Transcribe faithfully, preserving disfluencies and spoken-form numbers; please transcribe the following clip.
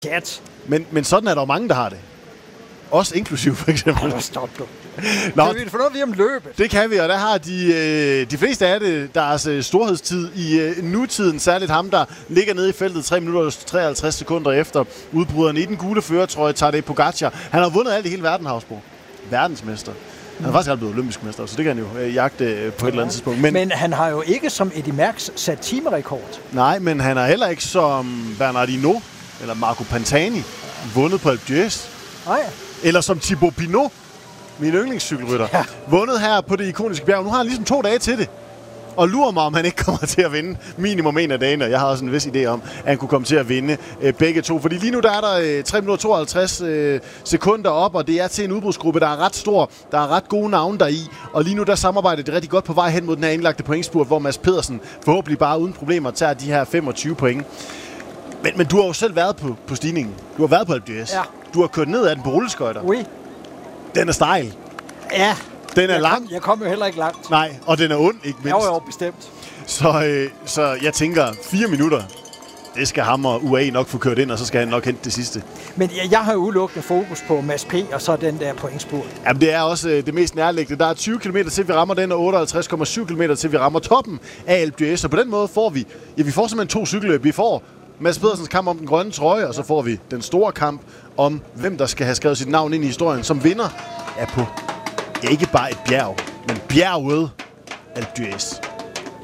Kat. Men, men sådan er der jo mange, der har det. Også inklusiv, for eksempel. Ej, stop du. Nå, Kan vi få noget ved om løbet? det kan vi, og der har de, øh, de fleste af det, deres øh, storhedstid i øh, nutiden, særligt ham, der ligger nede i feltet tre minutter og treoghalvtreds sekunder efter udbryderen i den gule førertrøje, Tadej Pogacar. Han har vundet alt i hele verden, Havsbro. Verdensmester. Han er faktisk aldrig blevet olympisk mester, så det kan han jo øh, jagte øh, på et eller andet tidspunkt. Men, men han har jo ikke som Eddy Merckx sat timerekord. Nej, men han har heller ikke som Bernardino eller Marco Pantani vundet på Alpe d'Huez. Nej. Eller som Thibaut Pinot, min yndlingscykelrytter, Ja. vundet her på det ikoniske bjerg. Nu har han ligesom to dage til det. Og lurer mig, om han ikke kommer til at vinde minimum en af dagene. Jeg har også en vis idé om, at han kunne komme til at vinde øh, begge to. Fordi lige nu der er der øh, tre minutter og tooghalvtreds øh, sekunder op, og det er til en udbrudsgruppe, der er ret stor. Der er ret gode navne deri. Og lige nu der samarbejder det rigtig godt på vej hen mod den her indlagte pointspurt, hvor Mads Pedersen forhåbentlig bare uden problemer tager de her femogtyve point. Men, men du har jo selv været på, på stigningen. Du har været på Alpe d'Huez. Ja. Du har kørt ned ad den på rulleskøjter. Oui. Den er stejl. Ja. Den er jeg lang. Kom, jeg kom jo heller ikke langt. Nej, og den er ond, ikke mindst. Jo, jo, bestemt. Så, øh, så jeg tænker, fire minutter, det skal ham og U A E nok få kørt ind, og så skal han nok hente det sidste. Men jeg, jeg har jo udelukkende fokus på Mads P. og så den der pointspurt. Jamen, det er også øh, det mest nærliggende. Der er tyve kilometer til, vi rammer den, og otteoghalvtreds komma syv kilometer til, vi rammer toppen af Alpe d'Huez. Så på den måde får vi, ja, vi får simpelthen to cykelløb. Vi får Mads Pedersens kamp om den grønne trøje, og så får vi den store kamp om, hvem der skal have skrevet sit navn ind i historien, som vinder er på, ja, ikke bare et bjerg, men bjerget Alpe d'Huez.